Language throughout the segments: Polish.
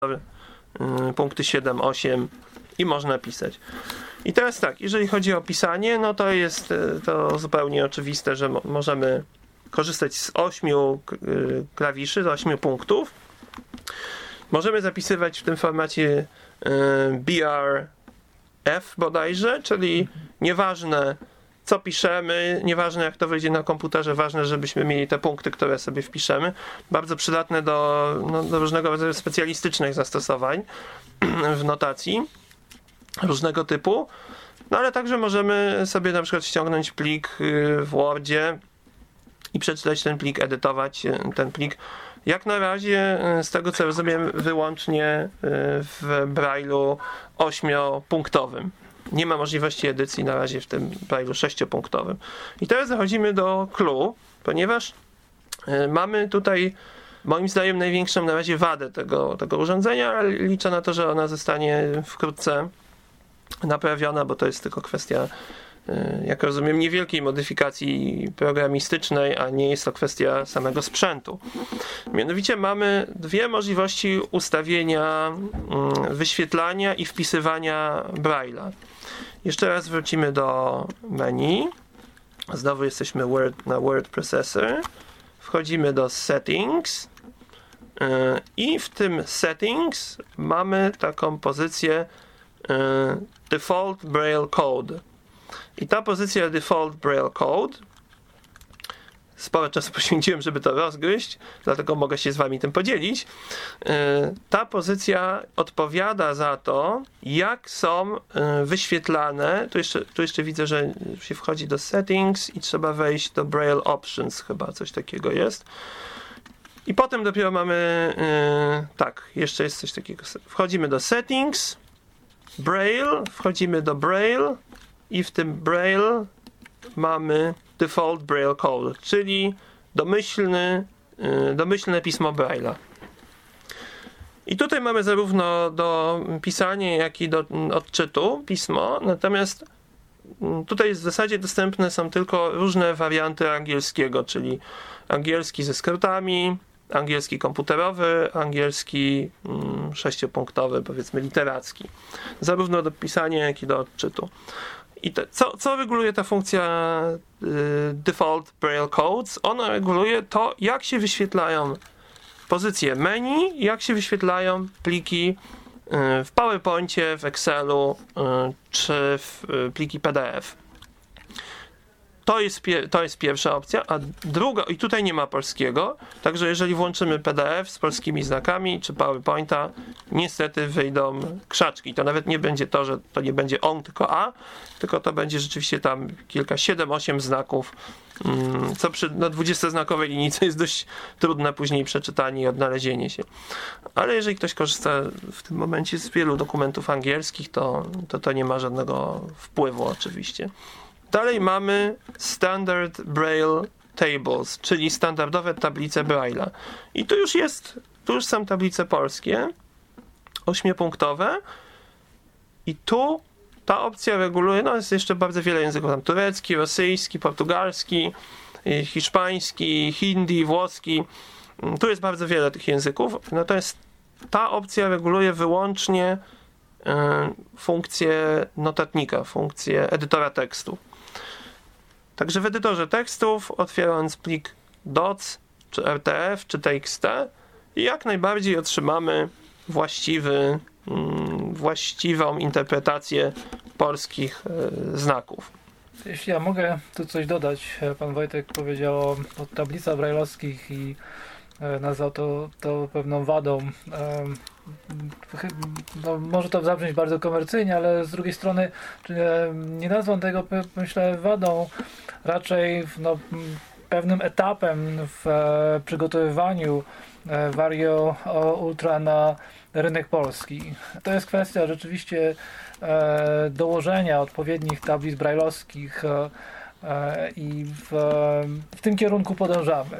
punkty 7, 8 i można pisać. I teraz tak, jeżeli chodzi o pisanie, no to jest to zupełnie oczywiste, że możemy korzystać z 8 klawiszy, z 8 punktów. Możemy zapisywać w tym formacie BRF bodajże, czyli nieważne co piszemy, nieważne jak to wyjdzie na komputerze, ważne, żebyśmy mieli te punkty, które sobie wpiszemy. Bardzo przydatne do różnego rodzaju specjalistycznych zastosowań w notacji różnego typu. No ale także możemy sobie na przykład ściągnąć plik w Wordzie i przeczytać ten plik, edytować ten plik. Jak na razie, z tego co rozumiem, wyłącznie w Braille'u 8-punktowym. Nie ma możliwości edycji na razie w tym Braille'u 6-punktowym. I teraz dochodzimy do clou, ponieważ mamy tutaj moim zdaniem największą na razie wadę tego urządzenia, ale liczę na to, że ona zostanie wkrótce naprawiona, bo to jest tylko kwestia, jak rozumiem, niewielkiej modyfikacji programistycznej, a nie jest to kwestia samego sprzętu. Mianowicie mamy dwie możliwości ustawienia wyświetlania i wpisywania Braille'a. Jeszcze raz wrócimy do menu. Znowu jesteśmy na Word Processor. Wchodzimy do Settings i w tym Settings mamy taką pozycję Default Braille Code. I ta pozycja Default Braille Code, sporo czasu poświęciłem, żeby to rozgryźć, dlatego mogę się z wami tym podzielić. Ta pozycja odpowiada za to, jak są wyświetlane. Tu jeszcze widzę, że się wchodzi do Settings i trzeba wejść do Braille Options, chyba coś takiego jest. I potem dopiero mamy, jeszcze jest coś takiego. Wchodzimy do Settings, Braille, wchodzimy do Braille i w tym Braille mamy Default Braille Code, czyli domyślne pismo Braille'a. I tutaj mamy zarówno do pisania, jak i do odczytu pismo, natomiast tutaj w zasadzie dostępne są tylko różne warianty angielskiego, czyli angielski ze skrótami, angielski komputerowy, angielski 6-punktowy, powiedzmy literacki. Zarówno do pisania, jak i do odczytu. I co reguluje ta funkcja Default Braille Codes? Ona reguluje to, jak się wyświetlają pozycje menu, jak się wyświetlają pliki w PowerPoincie, w Excelu czy w pliki PDF. To jest pierwsza opcja, a druga, i tutaj nie ma polskiego, także jeżeli włączymy PDF z polskimi znakami czy PowerPointa, niestety wyjdą krzaczki. To nawet nie będzie to, że to nie będzie on, tylko a, tylko to będzie rzeczywiście tam kilka, 7-8 znaków, co przy 20-znakowej linijce jest dość trudne później przeczytanie i odnalezienie się. Ale jeżeli ktoś korzysta w tym momencie z wielu dokumentów angielskich, to nie ma żadnego wpływu oczywiście. Dalej mamy Standard Braille Tables, czyli standardowe tablice Braille'a. I tu już są tablice polskie, 8-punktowe. I tu ta opcja reguluje, jest jeszcze bardzo wiele języków, tam turecki, rosyjski, portugalski, hiszpański, hindi, włoski. Tu jest bardzo wiele tych języków, natomiast ta opcja reguluje wyłącznie funkcję notatnika, funkcję edytora tekstu. Także w edytorze tekstów, otwierając plik DOC, czy RTF, czy TXT, jak najbardziej otrzymamy właściwą interpretację polskich znaków. Jeśli ja mogę tu coś dodać, pan Wojtek powiedział o tablicach brajlowskich i nazwał to pewną wadą. Może to zabrzmieć bardzo komercyjnie, ale z drugiej strony nie nazwą tego, myślę, wadą, raczej pewnym etapem w przygotowywaniu Vario Ultra na rynek polski. To jest kwestia rzeczywiście dołożenia odpowiednich tablic brajlowskich i w tym kierunku podążamy.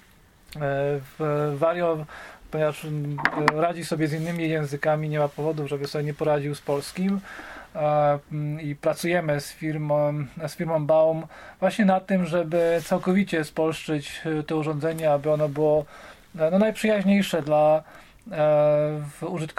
Vario, ponieważ radzi sobie z innymi językami, nie ma powodów, żeby sobie nie poradził z polskim, i pracujemy z firmą Baum właśnie nad tym, żeby całkowicie spolszczyć to urządzenie, aby ono było najprzyjaźniejsze dla w użytkowniku